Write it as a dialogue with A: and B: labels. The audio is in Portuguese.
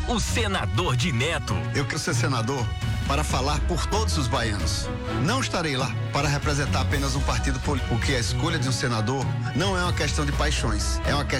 A: o senador de Neto.
B: Eu quero ser senador para falar por todos os baianos. Não estarei lá para representar apenas um partido político, porque a escolha de um senador não é uma questão de paixões, é uma questão